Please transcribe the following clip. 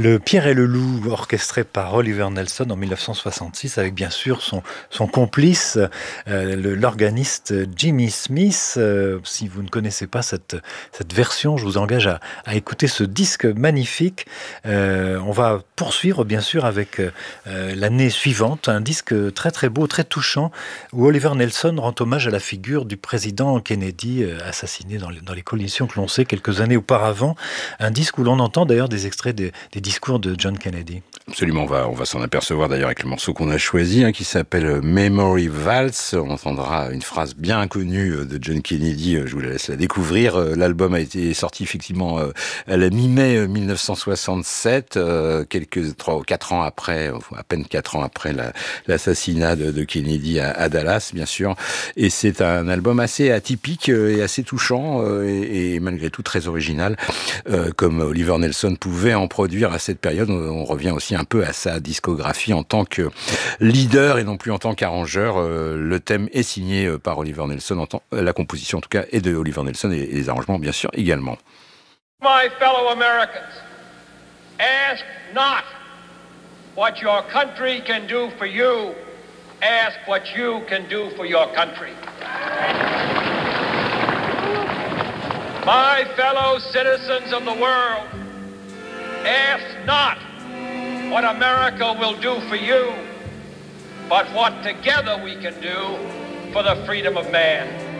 Le Pierre et le Loup, orchestré par Oliver Nelson en 1966, avec bien sûr son complice, l'organiste Jimmy Smith. Si vous ne connaissez pas cette version, je vous engage à écouter ce disque magnifique. On va poursuivre bien sûr avec l'année suivante, un disque très très beau, très touchant, où Oliver Nelson rend hommage à la figure du président Kennedy, assassiné dans les conditions que l'on sait quelques années auparavant. Un disque où l'on entend d'ailleurs des extraits des discours de John Kennedy. Absolument, on va s'en apercevoir d'ailleurs avec le morceau qu'on a choisi, qui s'appelle Memory Valse. On entendra une phrase bien connue de John Kennedy, je vous la laisse la découvrir. L'album a été sorti effectivement à la mi-mai 1967, quelques 3 ou 4 ans après, à peine 4 ans après l'assassinat de Kennedy à Dallas, bien sûr. Et c'est un album assez atypique et assez touchant et malgré tout très original, comme Oliver Nelson pouvait en produire à cette période. On revient aussi un peu à sa discographie en tant que leader et non plus en tant qu'arrangeur. Le thème est signé par Oliver Nelson, la composition en tout cas est de Oliver Nelson et les arrangements bien sûr également. My fellow Americans, ask not what your country can do for you, ask what you can do for your country. My fellow citizens of the world, ask not what America will do for you, but what together we can do for the freedom of man.